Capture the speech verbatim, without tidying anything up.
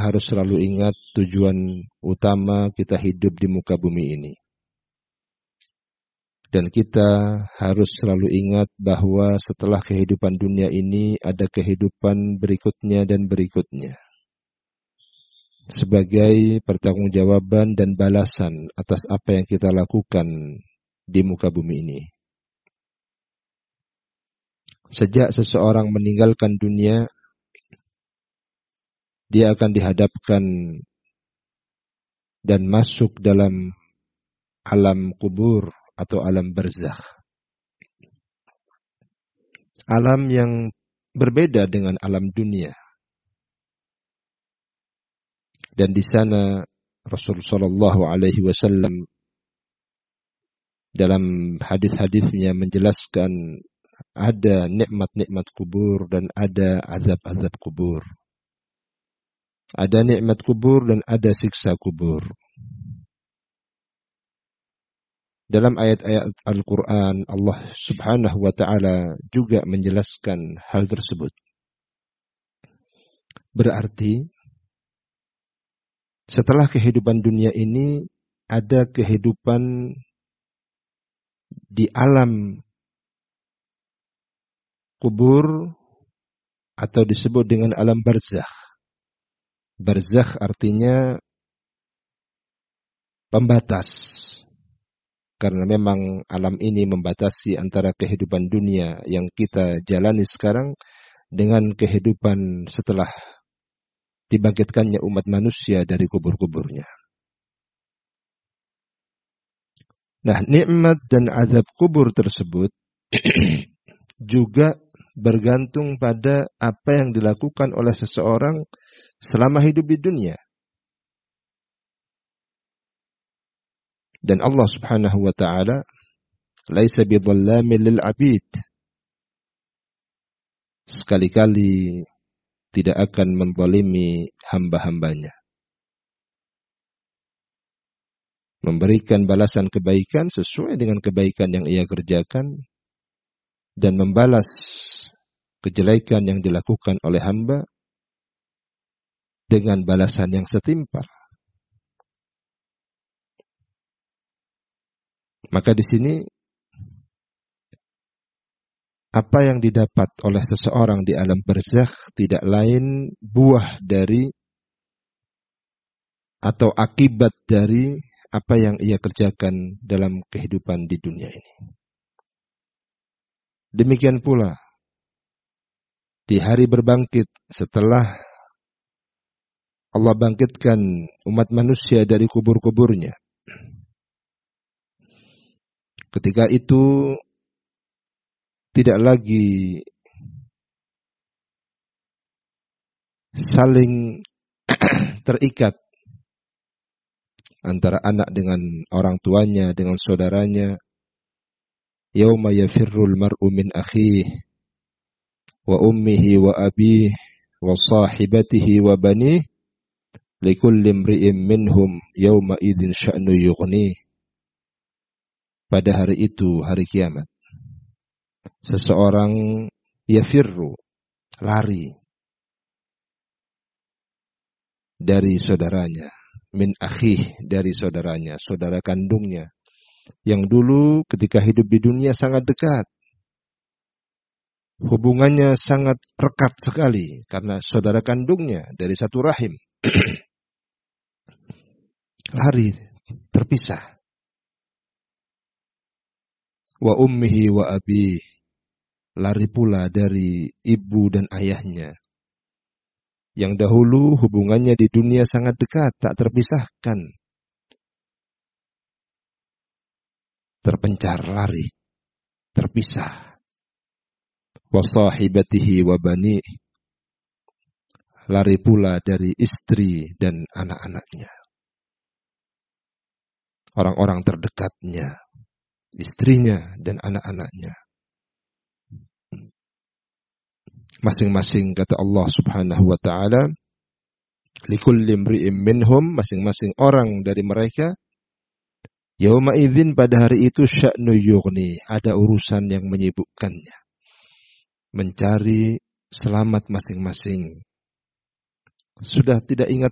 harus selalu ingat tujuan utama kita hidup di muka bumi ini. Dan kita harus selalu ingat bahwa setelah kehidupan dunia ini ada kehidupan berikutnya dan berikutnya. Sebagai pertanggungjawaban dan balasan atas apa yang kita lakukan di muka bumi ini. Sejak seseorang meninggalkan dunia, dia akan dihadapkan dan masuk dalam alam kubur atau alam barzakh. Alam yang berbeda dengan alam dunia. Dan di sana Rasulullah Shallallahu Alaihi Wasallam dalam hadis-hadisnya menjelaskan ada nikmat-nikmat kubur dan ada azab-azab kubur. Ada nikmat kubur dan ada siksa kubur. Dalam ayat-ayat Al-Quran, Allah Subhanahu wa Ta'ala juga menjelaskan hal tersebut. Berarti, setelah kehidupan dunia ini, ada kehidupan di alam kubur atau disebut dengan alam barzakh. Barzakh artinya pembatas. Karena memang alam ini membatasi antara kehidupan dunia yang kita jalani sekarang dengan kehidupan setelah dibangkitkannya umat manusia dari kubur-kuburnya. Nah, nikmat dan azab kubur tersebut juga bergantung pada apa yang dilakukan oleh seseorang selama hidup di dunia. Dan Allah Subhanahu wa Ta'ala laisa bidhallamin lil 'abid. Sekali-kali tidak akan menzalimi hamba-hambanya. Memberikan balasan kebaikan sesuai dengan kebaikan yang ia kerjakan dan membalas kejelekan yang dilakukan oleh hamba dengan balasan yang setimpal. Maka di sini apa yang didapat oleh seseorang di alam barzakh tidak lain buah dari atau akibat dari apa yang ia kerjakan dalam kehidupan di dunia ini. Demikian pula di hari berbangkit setelah Allah bangkitkan umat manusia dari kubur-kuburnya. Ketika itu tidak lagi saling terikat antara anak dengan orang tuanya, dengan saudaranya. Yauma yafirrul mar'u min akhihi wa ummihi wa abihi wa sahibatihi wa banihi likulli imri'in minhum yauma idzin sya'nu yughni. Pada hari itu, hari kiamat, seseorang yafirru, lari dari saudaranya, min akhih, dari saudaranya, saudara kandungnya, yang dulu ketika hidup di dunia sangat dekat. Hubungannya sangat rekat sekali, karena saudara kandungnya dari satu rahim. Lari, terpisah. Wa ummihi wa abi, lari pula dari ibu dan ayahnya. Yang dahulu hubungannya di dunia sangat dekat, tak terpisahkan. Terpencar, lari, terpisah. Wa sahibatihi wa bani, lari pula dari istri dan anak-anaknya. Orang-orang terdekatnya, istrinya dan anak-anaknya. Masing-masing, kata Allah Subhanahu wa Ta'ala, likulli imri'in minhum, masing-masing orang dari mereka, yauma idzin, pada hari itu, sya'nu yughni, ada urusan yang menyibukkannya, mencari selamat masing-masing. Sudah tidak ingat